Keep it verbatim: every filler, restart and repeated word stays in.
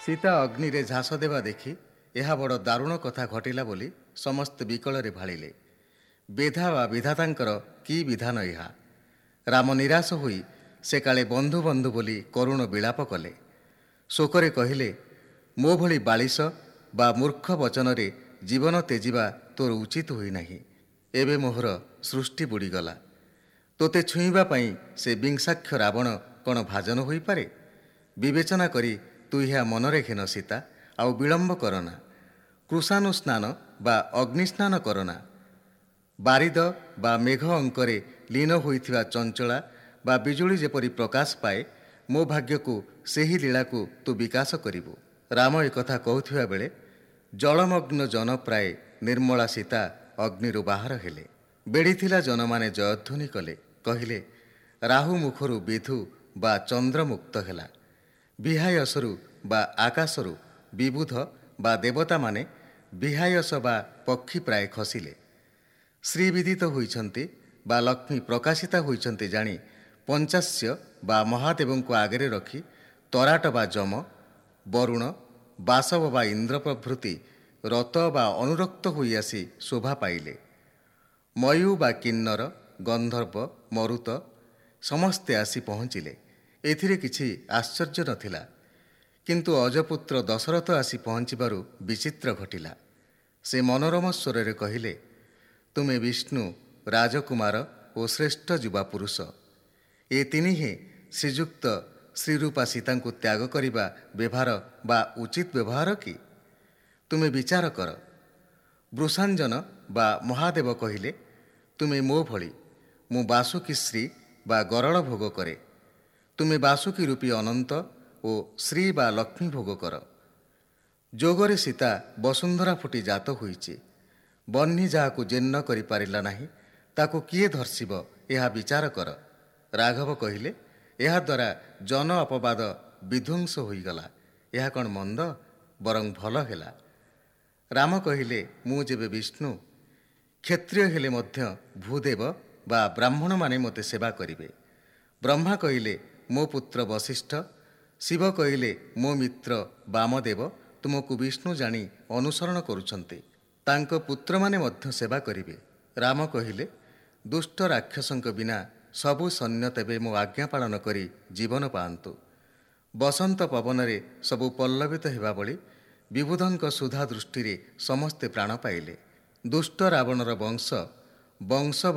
ସୀତା ଅଗ୍ନିରେ ଝାସ ଦେବା ଦେଖି ଏହା ବଡ଼ ଦାରୁଣ କଥା ଘଟିଲା ବୋଲି ସମସ୍ତେ ବିକଳରେ ଭାଳିଲେ। ବେଧା ବା ବିଧାତାଙ୍କର କି ବିଧାନ ଏହା? ରାମ ନିରାଶ ହୋଇ ସେ କାଳେ ବନ୍ଧୁ ବନ୍ଧୁ ବୋଲି କରୁଣ ବିଳାପ କଲେ। ଶୋକରେ କହିଲେ, ମୋ ଭଳି ବାଳିଶ ବା ମୂର୍ଖ ବଚନରେ ଜୀବନ ତେଜିବା ତୋର ଉଚିତ ହୋଇନାହିଁ। ଏବେ ମୋହର ସୃଷ୍ଟି ବୁଡ଼ିଗଲା। ତୋତେ ଛୁଇଁବା ପାଇଁ ସେ ବିଂଶାକ୍ଷ ରାବଣ କ'ଣ ଭାଜନ ହୋଇପାରେ? ବିବେଚନା କରି ତୁ ଏହା ମନରେ ଘେନ ସୀତା, ଆଉ ବିଳମ୍ବ କରନା। କୃଷାନୁସ୍ନାନ ବା ଅଗ୍ନିସ୍ନାନ କରନା। ବାରିଦ ବା ମେଘ ଅଙ୍କରେ ଲୀନ ହୋଇଥିବା ଚଞ୍ଚଳା ବା ବିଜୁଳି ଯେପରି ପ୍ରକାଶ ପାଏ, ମୋ ଭାଗ୍ୟକୁ ସେହି ଲୀଳାକୁ ତୁ ବିକାଶ କରିବୁ। ରାମ ଏକଥା କହୁଥିବା ବେଳେ ଜଳମଗ୍ନ ଜନ ପ୍ରାୟ ନିର୍ମଳା ସୀତା ଅଗ୍ନିରୁ ବାହାର ହେଲେ। ବେଢ଼ିଥିଲା ଜନମାନେ ଜୟଧ୍ୱନି କଲେ, କହିଲେ, ରାହୁ ମୁଖରୁ ବିଧୁ ବା ଚନ୍ଦ୍ର ମୁକ୍ତ ହେଲା। ବିହାୟସରୁ ବା ଆକାଶରୁ ବିବୁଧ ବା ଦେବତାମାନେ ବିହାୟସ ବା ପକ୍ଷୀ ପ୍ରାୟ ଖସିଲେ। ଶ୍ରୀବିଦିତ ହୋଇଛନ୍ତି ବା ଲକ୍ଷ୍ମୀ ପ୍ରକାଶିତା ହୋଇଛନ୍ତି ଜାଣି ପଞ୍ଚାସ୍ୟ ବା ମହାଦେବଙ୍କୁ ଆଗରେ ରଖି ତରାଟ ବା ଯମ, ବରୁଣ, ବାସବ ବା ଇନ୍ଦ୍ର ପ୍ରଭୃତି ରତ ବା ଅନୁରକ୍ତ ହୋଇ ଆସି ଶୋଭା ପାଇଲେ। ମୟୁ ବା କିନ୍ନର, ଗନ୍ଧର୍ବ, ମରୁତ ସମସ୍ତେ ଆସି ପହଞ୍ଚିଲେ। ଏଥିରେ କିଛି ଆଶ୍ଚର୍ଯ୍ୟ ନଥିଲା। କିନ୍ତୁ ଅଜପୁତ୍ର ଦଶରଥ ଆସି ପହଞ୍ଚିବାରୁ ବିଚିତ୍ର ଘଟିଲା। ସେ ମନୋରମ ସ୍ୱରରେ କହିଲେ, ତୁମେ ବିଷ୍ଣୁ, ରାଜକୁମାର ଓ ଶ୍ରେଷ୍ଠ ଯୁବା ପୁରୁଷ। ଏ ତିନିହେଁ ଶ୍ରୀଯୁକ୍ତ ଶ୍ରୀରୂପା ସୀତାଙ୍କୁ ତ୍ୟାଗ କରିବା ବ୍ୟବହାର ବା ଉଚିତ ବ୍ୟବହାର କି? ତୁମେ ବିଚାର କର। ବୃଷାଞ୍ଜନ ବା ମହାଦେବ କହିଲେ, ତୁମେ ମୋ ଭଳି। ମୁଁ ବାସୁକୀ ଶ୍ରୀ ବା ଗରଳ ଭୋଗ କରେ। ତୁମେ ବାସୁକୀ ରୂପୀ ଅନନ୍ତ ଓ ଶ୍ରୀ ବା ଲକ୍ଷ୍ମୀ ଭୋଗ କର। ଯୋଗରେ ସୀତା ବସୁନ୍ଧରା ଫୁଟି ଜାତ ହୋଇଛି। ବହ୍ନି ଯାହାକୁ ଜୀର୍ଣ୍ଣ କରିପାରିଲା ନାହିଁ, ତାକୁ କିଏ ଧର୍ଷିବ ଏହା ବିଚାର କର। ରାଘବ କହିଲେ, ଏହାଦ୍ୱାରା ଜନ ଅପବାଦ ବିଧ୍ୱଂସ ହୋଇଗଲା। ଏହା କ'ଣ ମନ୍ଦ? ବରଂ ଭଲ ହେଲା। ରାମ କହିଲେ, ମୁଁ ଯେବେ ବିଷ୍ଣୁ, କ୍ଷତ୍ରିୟ ହେଲେ ମଧ୍ୟ ଭୂଦେବ ବା ବ୍ରାହ୍ମଣମାନେ ମୋତେ ସେବା କରିବେ। ବ୍ରହ୍ମା କହିଲେ, ମୋ ପୁତ୍ର ବଶିଷ୍ଠ। ଶିବ କହିଲେ, ମୋ ମିତ୍ର ବାମଦେବ ତୁମକୁ ବିଷ୍ଣୁ ଜାଣି ଅନୁସରଣ କରୁଛନ୍ତି। ତାଙ୍କ ପୁତ୍ରମାନେ ମଧ୍ୟ ସେବା କରିବେ। ରାମ କହିଲେ, ଦୁଷ୍ଟ ରାକ୍ଷସଙ୍କ ବିନା ସବୁ ସୈନ୍ୟ ତେବେ ମୋ ଆଜ୍ଞା ପାଳନ କରି ଜୀବନ ପାଆନ୍ତୁ। ବସନ୍ତ ପବନରେ ସବୁ ପଲ୍ଲବିତ ହେବା ଭଳି ବିବୁଧଙ୍କ ସୁଧା ଦୃଷ୍ଟିରେ ସମସ୍ତେ ପ୍ରାଣ ପାଇଲେ। ଦୁଷ୍ଟ ରାବଣର ବଂଶ ବଂଶ